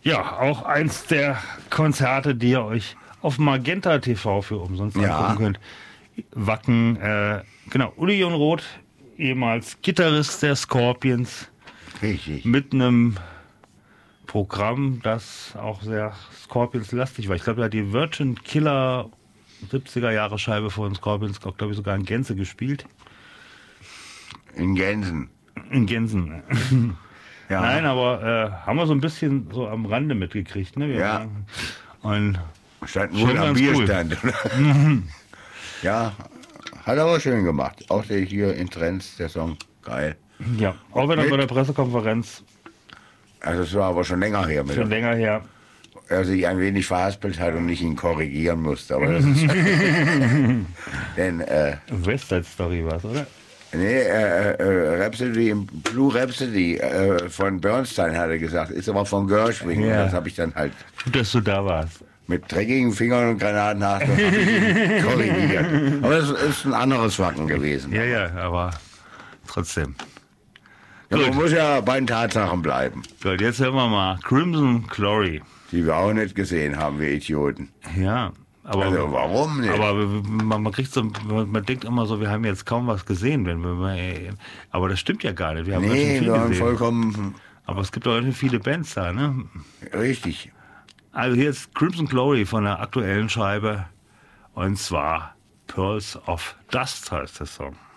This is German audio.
Ja, auch eins der Konzerte, die ihr euch auf Magenta TV für umsonst angucken könnt. Wacken, genau, Uli Jon Roth, ehemals Gitarrist der Scorpions. Richtig. Mit einem Programm, das auch sehr Scorpions-lastig war. Ich glaube, er hat die Virgin Killer 70er Jahre Scheibe von Scorpions, glaube ich, sogar in Gänze gespielt. In Gänsen. In Gänsen. Ja. Nein, aber haben wir so ein bisschen so am Rande mitgekriegt. Ne? Ja. Und Standen schon wohl am ganz Bierstand. Ja, hat aber schön gemacht. Auch der hier in Trends, der Song, geil. ja, auch wenn er bei der Pressekonferenz Also es war aber schon länger her, mit schon länger her. er sich ein wenig verhaspelt hat und ich ihn korrigieren musste. Aber das ist denn West Side Story war es, oder? nee, Rhapsody, Blue Rhapsody von Bernstein hat er gesagt, ist aber von Gershwin. Ja. Und das habe ich dann halt Gut, dass du da warst. mit dreckigen Fingern und Granatenhaken korrigiert. Aber es ist ein anderes Wacken gewesen. Ja, ja, aber trotzdem. Ja, man Gut. muss ja bei den Tatsachen bleiben, Gut, jetzt hören wir mal Crimson Glory. die wir auch nicht gesehen haben, wir Idioten. Ja, aber, Also warum nicht? aber man kriegt so, man denkt immer so, wir haben jetzt kaum was gesehen. Aber das stimmt ja gar nicht. Wir haben ganz schön Nee, viel wir haben gesehen. vollkommen Aber es gibt auch ganz schön viele Bands da, ne? richtig. Also hier ist Crimson Glory von der aktuellen Scheibe. Und zwar Pearls of Dust heißt der Song.